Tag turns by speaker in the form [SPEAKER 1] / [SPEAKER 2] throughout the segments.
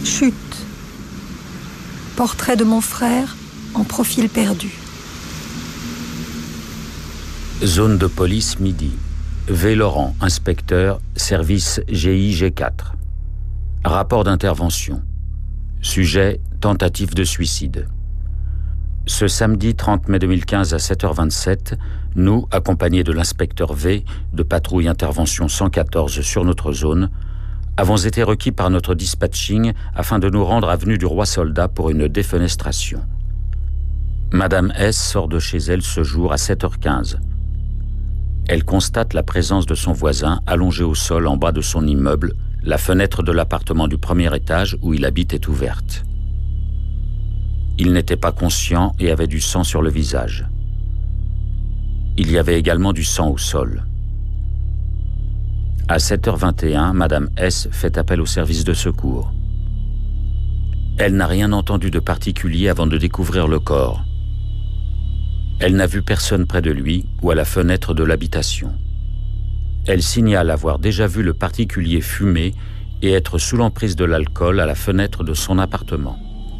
[SPEAKER 1] Chute. Portrait de mon frère en profil perdu.
[SPEAKER 2] Zone de police midi. V. Laurent, inspecteur, service GIG4. Rapport d'intervention. Sujet, tentative de suicide. Ce samedi 30 mai 2015 à 7h27, nous, accompagnés de l'inspecteur V, de patrouille intervention 114 sur notre zone, avons été requis par notre dispatching afin de nous rendre avenue du Roi-Soldat pour une défenestration. Madame S sort de chez elle ce jour à 7h15. Elle constate la présence de son voisin allongé au sol en bas de son immeuble. La fenêtre de l'appartement du premier étage où il habite est ouverte. Il n'était pas conscient et avait du sang sur le visage. Il y avait également du sang au sol. À 7h21, Madame S fait appel au service de secours. Elle n'a rien entendu de particulier avant de découvrir le corps. Elle n'a vu personne près de lui ou à la fenêtre de l'habitation. Elle signale avoir déjà vu le particulier fumer et être sous l'emprise de l'alcool à la fenêtre de son appartement.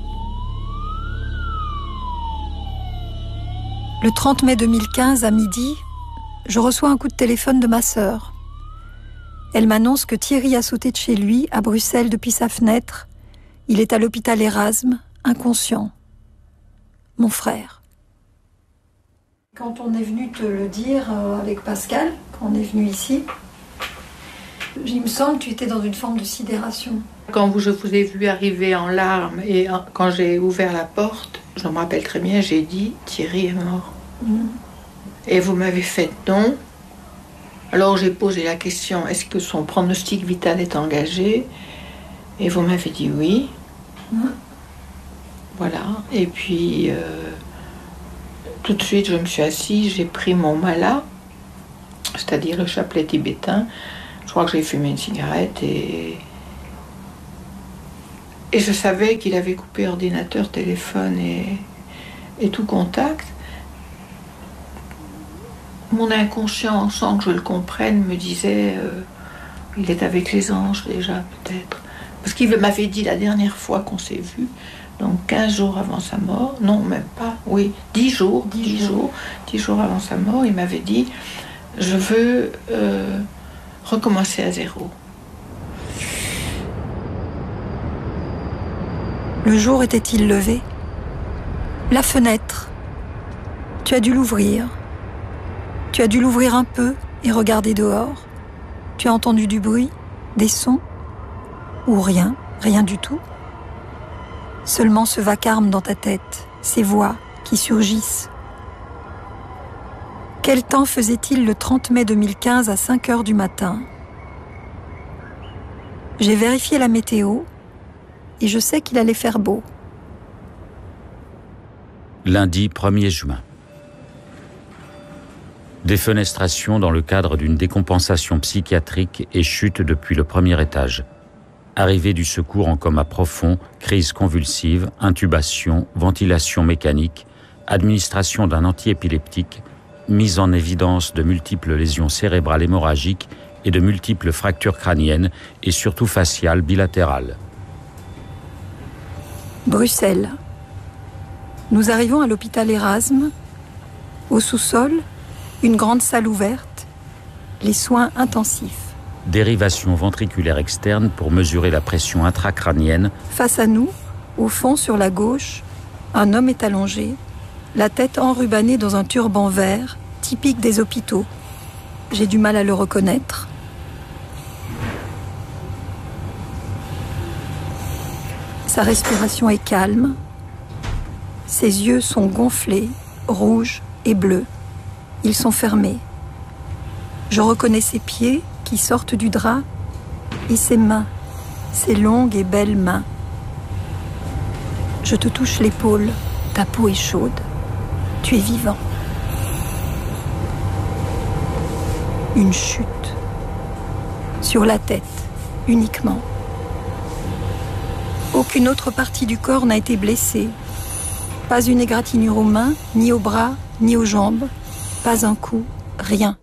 [SPEAKER 1] Le 30 mai 2015, à midi, je reçois un coup de téléphone de ma sœur. Elle m'annonce que Thierry a sauté de chez lui, à Bruxelles, depuis sa fenêtre. Il est à l'hôpital Erasme, inconscient. Mon frère. Quand on est venu te le dire avec Pascal, quand on est venu ici, il me semble que tu étais dans une forme de sidération.
[SPEAKER 3] Quand je vous ai vu arriver en larmes et quand j'ai ouvert la porte, je me rappelle très bien, j'ai dit « Thierry est mort ». Et vous m'avez fait non. Alors j'ai posé la question, est-ce que son pronostic vital est engagé? Et vous m'avez dit oui. Voilà. Et puis, tout de suite, je me suis assise, j'ai pris mon mala, c'est-à-dire le chapelet tibétain. Je crois que j'ai fumé une cigarette et je savais qu'il avait coupé ordinateur, téléphone et tout contact. Mon inconscient, sans que je le comprenne, me disait il est avec les anges déjà, peut-être. Parce qu'il m'avait dit la dernière fois qu'on s'est vu, donc 15 jours avant sa mort, non, même pas, oui, 10 jours avant sa mort, il m'avait dit je veux recommencer à zéro.
[SPEAKER 1] Le jour était-il levé? La fenêtre. Tu as dû l'ouvrir. Tu as dû l'ouvrir un peu et regarder dehors. Tu as entendu du bruit, des sons, ou rien, rien du tout. Seulement ce vacarme dans ta tête, ces voix qui surgissent. Quel temps faisait-il le 30 mai 2015 à 5h du matin? J'ai vérifié la météo et je sais qu'il allait faire beau.
[SPEAKER 2] Lundi 1er juin. Défenestration dans le cadre d'une décompensation psychiatrique et chute depuis le premier étage. Arrivée du secours en coma profond, crise convulsive, intubation, ventilation mécanique, administration d'un antiépileptique, mise en évidence de multiples lésions cérébrales hémorragiques et de multiples fractures crâniennes et surtout faciales bilatérales.
[SPEAKER 1] Bruxelles. Nous arrivons à l'hôpital Erasme. Au sous-sol, une grande salle ouverte, les soins intensifs.
[SPEAKER 2] Dérivation ventriculaire externe pour mesurer la pression intracrânienne.
[SPEAKER 1] Face à nous, au fond sur la gauche, un homme est allongé, la tête enrubannée dans un turban vert, typique des hôpitaux. J'ai du mal à le reconnaître. Sa respiration est calme. Ses yeux sont gonflés, rouges et bleus. Ils sont fermés. Je reconnais ses pieds qui sortent du drap et ses mains, ses longues et belles mains. Je te touche l'épaule, ta peau est chaude. Tu es vivant. Une chute. Sur la tête, uniquement. Aucune autre partie du corps n'a été blessée. Pas une égratignure aux mains, ni aux bras, ni aux jambes. Pas un coup, rien.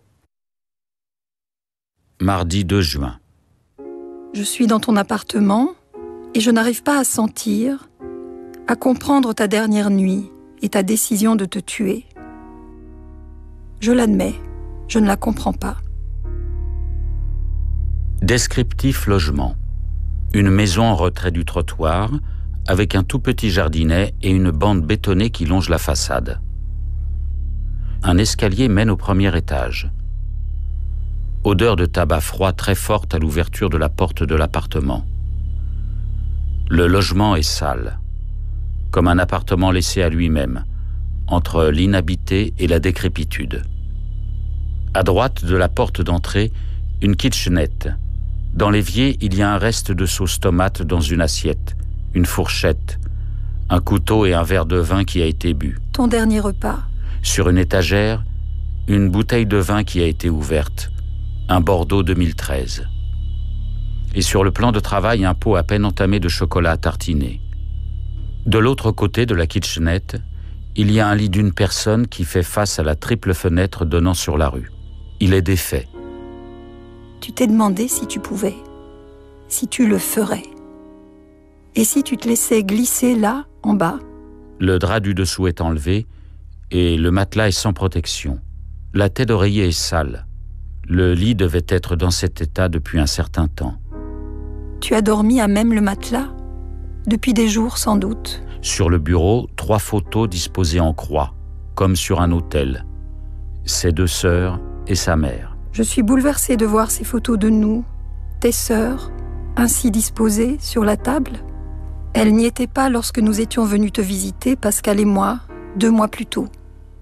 [SPEAKER 2] Mardi 2 juin.
[SPEAKER 1] Je suis dans ton appartement, Et je n'arrive pas à sentir, à comprendre ta dernière nuit et ta décision de te tuer. Je l'admets, je ne la comprends pas.
[SPEAKER 2] Descriptif logement. Une maison en retrait du trottoir, avec un tout petit jardinet et une bande bétonnée qui longe la façade. Un escalier mène au premier étage. Odeur de tabac froid très forte à l'ouverture de la porte de l'appartement. Le logement est sale, comme un appartement laissé à lui-même, entre l'inhabité et la décrépitude. À droite de la porte d'entrée, une kitchenette. Dans l'évier, il y a un reste de sauce tomate dans une assiette, une fourchette, un couteau et un verre de vin qui a été bu.
[SPEAKER 1] Ton dernier repas.
[SPEAKER 2] Sur une étagère, une bouteille de vin qui a été ouverte, un Bordeaux 2013. Et sur le plan de travail, un pot à peine entamé de chocolat à tartiner. De l'autre côté de la kitchenette, il y a un lit d'une personne qui fait face à la triple fenêtre donnant sur la rue. Il est défait.
[SPEAKER 1] Tu t'es demandé si tu pouvais, si tu le ferais. Et si tu te laissais glisser là, en bas?
[SPEAKER 2] Le drap du dessous est enlevé et le matelas est sans protection. La tête d'oreiller est sale. Le lit devait être dans cet état depuis un certain temps.
[SPEAKER 1] Tu as dormi à même le matelas? Depuis des jours, sans doute.
[SPEAKER 2] Sur le bureau, 3 photos disposées en croix, comme sur un autel. Ses 2 sœurs et sa mère.
[SPEAKER 1] Je suis bouleversée de voir ces photos de nous, tes sœurs, ainsi disposées sur la table. Elles n'y étaient pas lorsque nous étions venus te visiter, Pascal et moi, 2 mois plus tôt.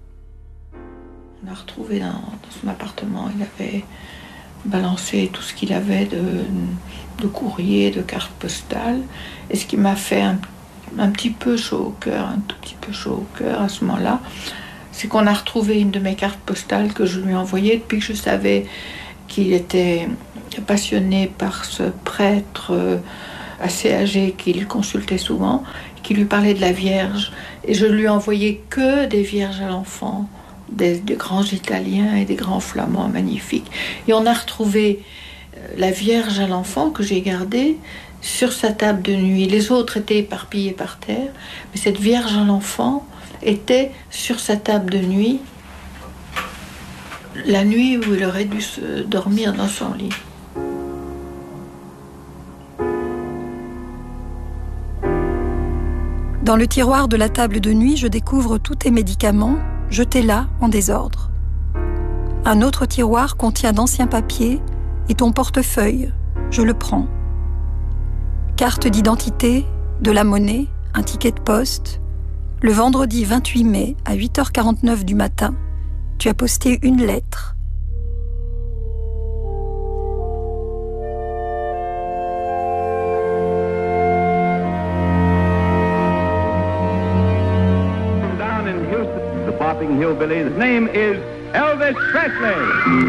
[SPEAKER 3] On a retrouvé dans son appartement, il avait balancé tout ce qu'il avait de courrier, de cartes postales. Et ce qui m'a fait un petit peu chaud au cœur, un tout petit peu chaud au cœur à ce moment-là, c'est qu'on a retrouvé une de mes cartes postales que je lui ai envoyée depuis que je savais qu'il était passionné par ce prêtre assez âgé qu'il consultait souvent, qui lui parlait de la Vierge. Et je lui ai envoyé que des Vierges à l'enfant, des grands Italiens et des grands Flamands magnifiques. Et on a retrouvé la Vierge à l'enfant que j'ai gardée sur sa table de nuit. Les autres étaient éparpillés par terre, mais cette Vierge à l'enfant était sur sa table de nuit, la nuit où il aurait dû se dormir dans son lit.
[SPEAKER 1] Dans le tiroir de la table de nuit, je découvre tous tes médicaments, jetés là en désordre. Un autre tiroir contient d'anciens papiers et ton portefeuille. Je le prends. Carte d'identité, de la monnaie, un ticket de poste. Le vendredi 28 mai, à 8h49 du matin, tu as posté une lettre.
[SPEAKER 4] Down in Houston, the bopping hillbilly. His name is Elvis Presley.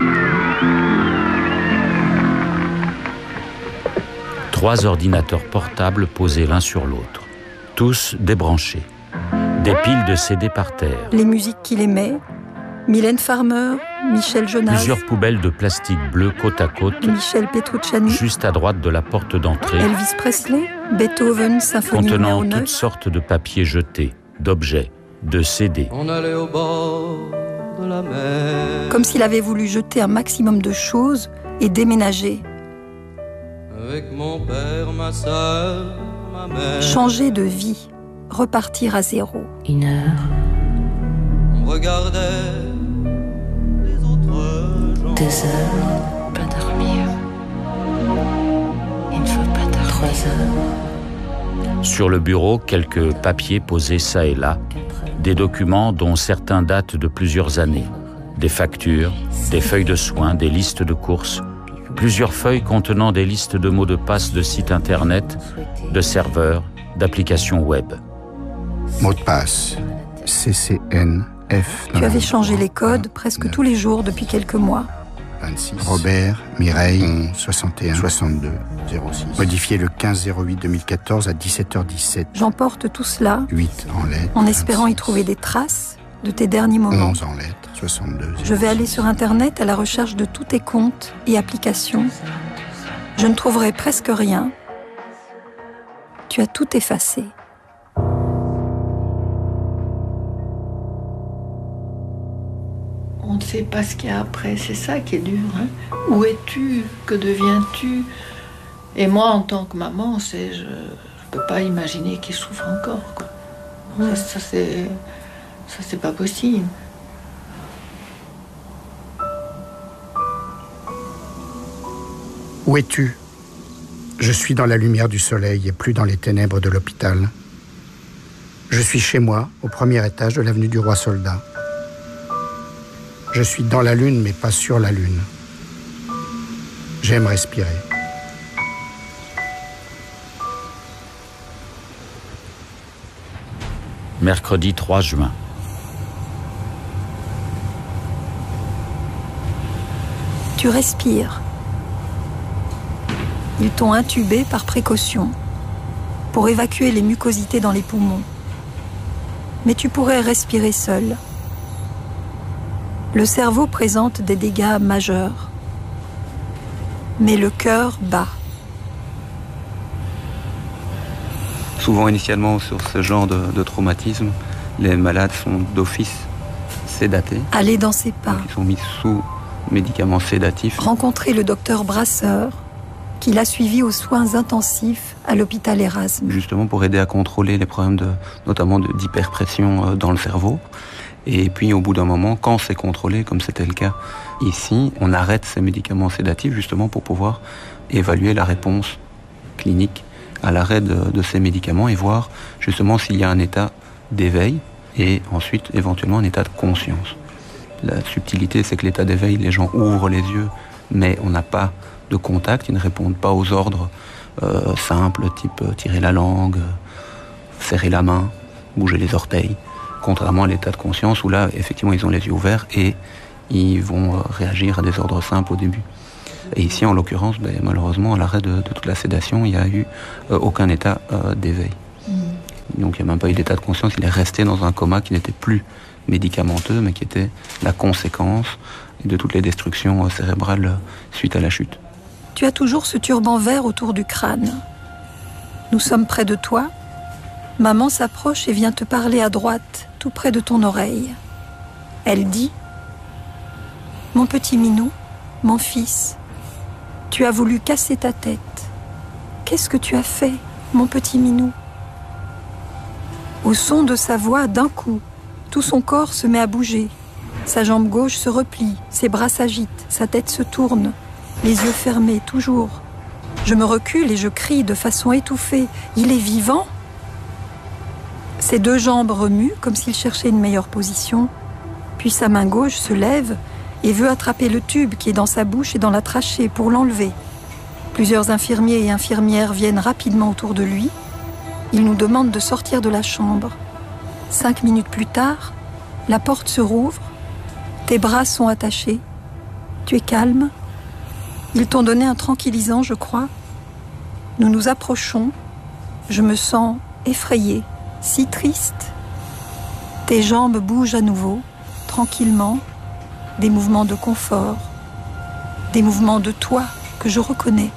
[SPEAKER 2] 3 ordinateurs portables posés l'un sur l'autre, tous débranchés. Des piles de CD par terre.
[SPEAKER 1] Les musiques qu'il aimait, Mylène Farmer, Michel Jonas.
[SPEAKER 2] Plusieurs poubelles de plastique bleu côte à côte.
[SPEAKER 1] Michel Petrucciani.
[SPEAKER 2] Juste à droite de la porte d'entrée.
[SPEAKER 1] Elvis Presley, Beethoven, symphonie
[SPEAKER 2] contenant
[SPEAKER 1] numéro 9.
[SPEAKER 2] toutes sortes de papiers jetés, d'objets, de CD.
[SPEAKER 5] On allait au bord de la mer.
[SPEAKER 1] Comme s'il avait voulu jeter un maximum de choses et déménager.
[SPEAKER 5] Avec mon père, ma soeur, ma mère.
[SPEAKER 1] Changer de vie, repartir à zéro.
[SPEAKER 6] 1 heure.
[SPEAKER 5] On regardait les autres gens.
[SPEAKER 6] 2 heures. Pas dormir. Il ne faut pas dormir. 3 heures.
[SPEAKER 2] Sur le bureau, quelques papiers posés ça et là, des documents dont certains datent de plusieurs années, des factures, des feuilles de soins, des listes de courses, plusieurs feuilles contenant des listes de mots de passe de sites internet, de serveurs, d'applications web.
[SPEAKER 7] Mot de passe, CCNF.
[SPEAKER 1] Tu avais changé les codes presque tous les jours depuis quelques mois.
[SPEAKER 7] 26. Robert, Mireille, 11, 61, 62, 06. Modifié le 15-08-2014 à 17h17.
[SPEAKER 1] J'emporte tout cela
[SPEAKER 7] 8 en lettres.
[SPEAKER 1] en espérant
[SPEAKER 7] 26.
[SPEAKER 1] y trouver des traces de tes derniers moments.
[SPEAKER 7] 11 en lettres, 62, 06.
[SPEAKER 1] Je vais aller sur Internet à la recherche de tous tes comptes et applications. Je ne trouverai presque rien. tu as tout effacé.
[SPEAKER 3] On ne sait pas ce qu'il y a après, c'est ça qui est dur. Hein. Où es-tu? Que deviens-tu? Et moi, en tant que maman, je ne peux pas imaginer qu'il souffre encore. Quoi. Ça, c'est pas possible.
[SPEAKER 7] Où es-tu? Je suis dans la lumière du soleil et plus dans les ténèbres de l'hôpital. Je suis chez moi, au premier étage de l'avenue du Roi-Soldat. Je suis dans la lune, mais pas sur la lune. J'aime respirer.
[SPEAKER 2] Mercredi 3 juin.
[SPEAKER 1] Tu respires. Ils t'ont intubé par précaution pour évacuer les mucosités dans les poumons. Mais tu pourrais respirer seul. Le cerveau présente des dégâts majeurs. Mais le cœur bat.
[SPEAKER 8] Souvent, initialement, sur ce genre de traumatisme, les malades sont d'office sédatés.
[SPEAKER 1] Aller dans ses pas.
[SPEAKER 8] Donc, ils sont mis sous médicaments sédatifs.
[SPEAKER 1] Rencontrer le docteur Brasseur, qui l'a suivi aux soins intensifs à l'hôpital Erasme.
[SPEAKER 8] Justement pour aider à contrôler les problèmes notamment d'hyperpression dans le cerveau. Et puis au bout d'un moment, quand c'est contrôlé, comme c'était le cas ici, on arrête ces médicaments sédatifs justement pour pouvoir évaluer la réponse clinique à l'arrêt de ces médicaments et voir justement s'il y a un état d'éveil et ensuite éventuellement un état de conscience. La subtilité, c'est que l'état d'éveil, les gens ouvrent les yeux, mais on n'a pas de contact, ils ne répondent pas aux ordres simples, type tirer la langue, serrer la main, bouger les orteils. Contrairement à l'état de conscience où là, effectivement, ils ont les yeux ouverts et ils vont réagir à des ordres simples au début. Et ici, en l'occurrence, malheureusement, à l'arrêt de toute la sédation, il n'y a eu aucun état d'éveil. Donc il n'y a même pas eu d'état de conscience, il est resté dans un coma qui n'était plus médicamenteux, mais qui était la conséquence de toutes les destructions cérébrales suite à la chute.
[SPEAKER 1] Tu as toujours ce turban vert autour du crâne. Nous sommes près de toi. Maman s'approche et vient te parler à droite, tout près de ton oreille. Elle dit « Mon petit minou, mon fils, tu as voulu casser ta tête. Qu'est-ce que tu as fait, mon petit minou ?» Au son de sa voix, d'un coup, tout son corps se met à bouger. Sa jambe gauche se replie, ses bras s'agitent, sa tête se tourne, les yeux fermés, toujours. Je me recule et je crie de façon étouffée « Il est vivant ?» Ses deux jambes remuent comme s'il cherchait une meilleure position, puis sa main gauche se lève et veut attraper le tube qui est dans sa bouche et dans la trachée pour l'enlever. Plusieurs infirmiers et infirmières viennent rapidement autour de lui. Ils nous demandent de sortir de la chambre. 5 minutes plus tard, la porte se rouvre, tes bras sont attachés, tu es calme. Ils t'ont donné un tranquillisant, je crois. Nous nous approchons, je me sens effrayée. Si triste. Tes jambes bougent à nouveau, tranquillement, des mouvements de confort, des mouvements de toi que je reconnais.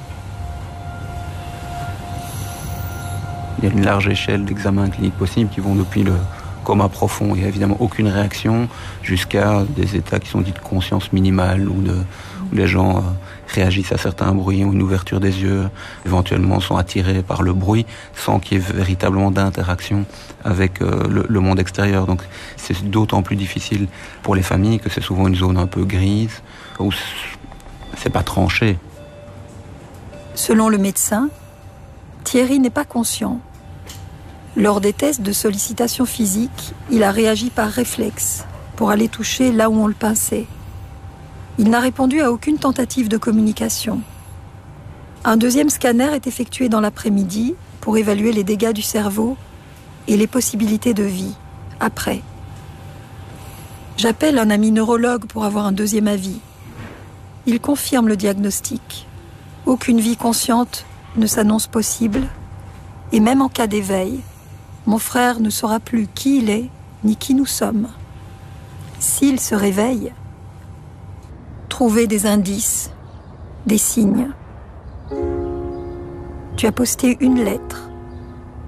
[SPEAKER 8] Il y a une large échelle d'examens cliniques possibles qui vont depuis le coma profond, il n'y a évidemment aucune réaction, jusqu'à des états qui sont dits de conscience minimale, où les gens réagissent à certains bruits ou une ouverture des yeux, éventuellement sont attirés par le bruit, sans qu'il y ait véritablement d'interaction avec le monde extérieur. Donc c'est d'autant plus difficile pour les familles que c'est souvent une zone un peu grise, où c'est pas tranché.
[SPEAKER 1] Selon le médecin, Thierry n'est pas conscient. Lors des tests de sollicitation physique, il a réagi par réflexe pour aller toucher là où on le pinçait. Il n'a répondu à aucune tentative de communication. Un deuxième scanner est effectué dans l'après-midi pour évaluer les dégâts du cerveau et les possibilités de vie après. J'appelle un ami neurologue pour avoir un deuxième avis. Il confirme le diagnostic. Aucune vie consciente ne s'annonce possible, et même en cas d'éveil, mon frère ne saura plus qui il est, ni qui nous sommes. S'il se réveille, trouver des indices, des signes. Tu as posté une lettre.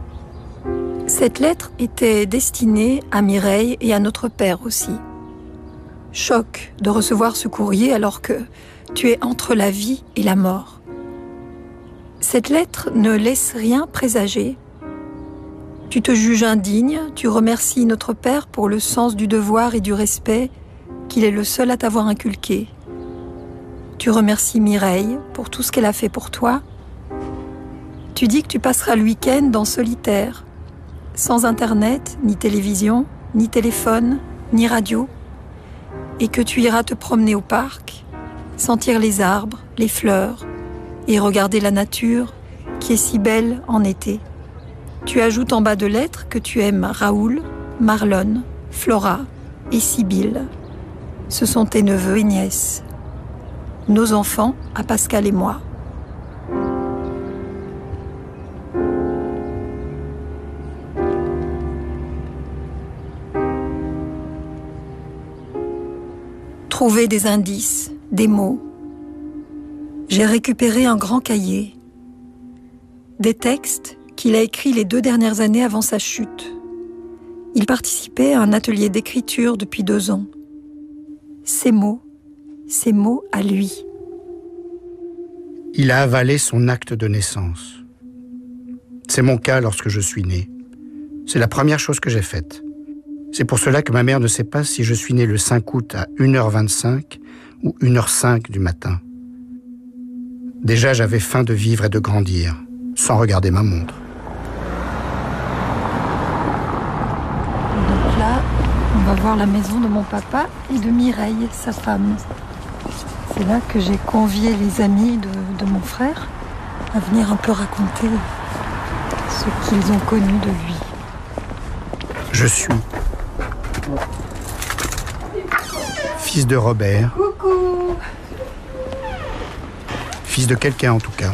[SPEAKER 1] Cette lettre était destinée à Mireille et à notre père aussi. Choc de recevoir ce courrier alors que tu es entre la vie et la mort. Cette lettre ne laisse rien présager. Tu te juges indigne, tu remercies notre père pour le sens du devoir et du respect qu'il est le seul à t'avoir inculqué. Tu remercies Mireille pour tout ce qu'elle a fait pour toi. Tu dis que tu passeras le week-end en solitaire, sans internet, ni télévision, ni téléphone, ni radio, et que tu iras te promener au parc, sentir les arbres, les fleurs, et regarder la nature qui est si belle en été. Tu ajoutes en bas de lettre que tu aimes Raoul, Marlon, Flora et Sibylle. Ce sont tes neveux et nièces. Nos enfants à Pascal et moi. Trouver des indices, des mots. J'ai récupéré un grand cahier. Des textes qu'il a écrits les 2 dernières années avant sa chute. Il participait à un atelier d'écriture depuis 2 ans. Ces mots à lui.
[SPEAKER 7] Il a avalé son acte de naissance. C'est mon cas lorsque je suis né. C'est la première chose que j'ai faite. C'est pour cela que ma mère ne sait pas si je suis né le 5 août à 1h25 ou 1h05 du matin. Déjà, j'avais faim de vivre et de grandir, sans regarder ma montre.
[SPEAKER 1] Donc là, on va voir la maison de mon papa et de Mireille, sa femme. C'est là que j'ai convié les amis de mon frère à venir un peu raconter ce qu'ils ont connu de lui.
[SPEAKER 7] Je suis fils de Robert.
[SPEAKER 1] Coucou.
[SPEAKER 7] Fils de quelqu'un en tout cas.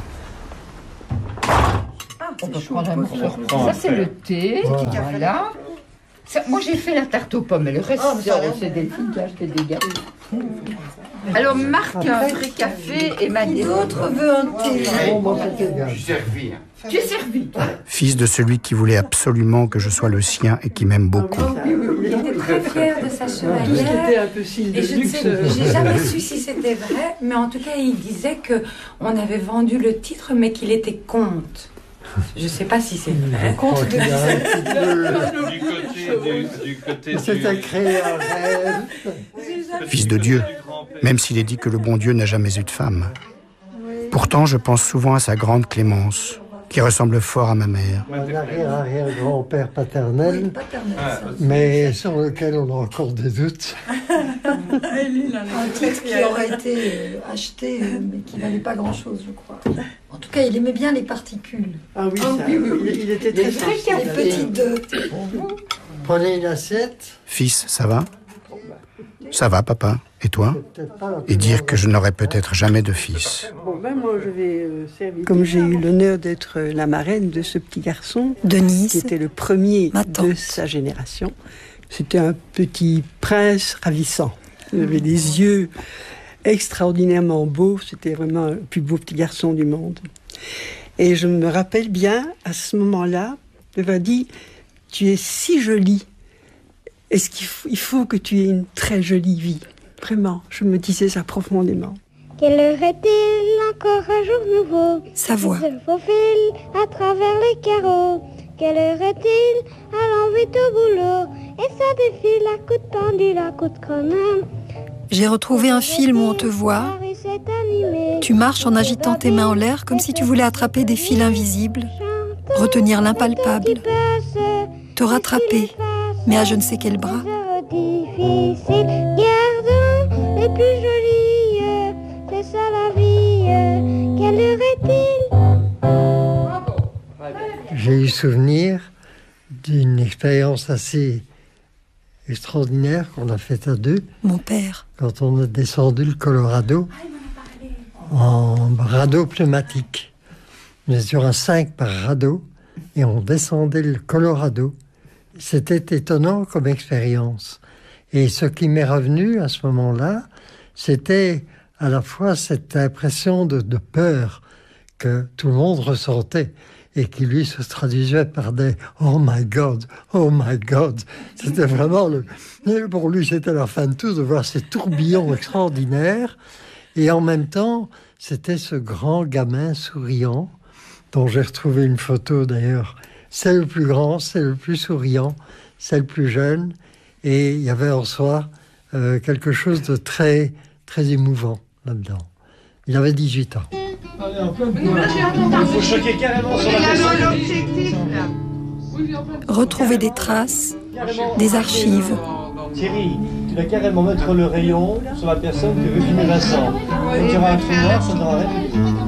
[SPEAKER 9] On peut prendre un morceau. Ça, c'est le thé. Voilà. Ça, moi, j'ai fait la tarte aux pommes, mais le reste, c'est Delphine qui a acheté des gâteaux. Alors, Marc a un vrai café et Madeleine.
[SPEAKER 1] L'autre veut un thé.
[SPEAKER 4] Je suis servi.
[SPEAKER 9] Tu es servi, toi.
[SPEAKER 7] Fils de celui qui voulait absolument que je sois le sien et qui m'aime beaucoup.
[SPEAKER 6] Il était très fier de sa chevalière. Et je ne sais, j'ai jamais su si c'était vrai, mais en tout cas, il disait que on avait vendu le titre, mais qu'il était comte. Je ne sais pas si c'est vrai. Comte de
[SPEAKER 10] Du côté
[SPEAKER 11] c'était créé un rêve.
[SPEAKER 7] Fils de Dieu, même s'il est dit que le bon Dieu n'a jamais eu de femme. Pourtant, je pense souvent à sa grande Clémence, qui ressemble fort à ma mère.
[SPEAKER 11] Un arrière-grand-père paternel, mais sur lequel on a encore des doutes.
[SPEAKER 1] Un titre qui aurait été acheté, mais qui n'avait pas grand-chose, je crois. En tout cas, il aimait bien les particules.
[SPEAKER 11] Ah oui, il était très sensible.
[SPEAKER 1] Les petites deux.
[SPEAKER 11] Prenez une assiette.
[SPEAKER 7] Fils, ça va? Ça va, papa. Et toi? Et dire que je n'aurai peut-être jamais de fils.
[SPEAKER 12] Moi, je vais servir. Comme j'ai eu l'honneur d'être la marraine de ce petit garçon,
[SPEAKER 1] Denise,
[SPEAKER 12] qui était le premier de sa génération, c'était un petit prince ravissant. Il avait des yeux extraordinairement beaux. C'était vraiment le plus beau petit garçon du monde. Et je me rappelle bien, à ce moment-là, il m'a dit « Tu es si jolie. Est-ce qu'il faut que tu aies une très jolie vie ?» Vraiment, je me disais ça profondément.
[SPEAKER 13] Quelle heure est-il? Encore un jour nouveau.
[SPEAKER 1] Sa voix.
[SPEAKER 13] Il se faufile à travers les carreaux. Quelle heure est-il? Allons vite au boulot. Et ça défile à coups de pendule, à coups de chrono.
[SPEAKER 1] J'ai retrouvé un film où on te voit. Tu marches en agitant tes mains en l'air comme si tu voulais attraper des fils invisibles, retenir l'impalpable, te rattraper, mais à je ne sais quel bras.
[SPEAKER 13] Difficile, gardons les plus jolies, c'est ça la vie. Quelle heure est-il?
[SPEAKER 11] J'ai eu souvenir d'une expérience assez extraordinaire qu'on a faite à deux.
[SPEAKER 1] Mon père.
[SPEAKER 11] Quand on a descendu le Colorado en radeau pneumatique. On était sur un 5 par radeau et on descendait le Colorado. C'était étonnant comme expérience. Et ce qui m'est revenu à ce moment-là, c'était à la fois cette impression de peur que tout le monde ressentait. et qui lui se traduisait par des « Oh my God, oh my God ». C'était vraiment pour lui, c'était la fin de tout, de voir ces tourbillons extraordinaires. Et en même temps, c'était ce grand gamin souriant, dont j'ai retrouvé une photo d'ailleurs. C'est le plus grand, c'est le plus souriant, c'est le plus jeune. Et il y avait en soi quelque chose de très, très émouvant là-dedans. Il avait 18 ans.
[SPEAKER 10] Il faut choquer carrément sur la personne.
[SPEAKER 1] Retrouver des traces, des archives.
[SPEAKER 10] Thierry, tu vas carrément mettre le rayon sur la personne que veut filmer Vincent. Quand tu auras un trou noir, ça n'aura rien.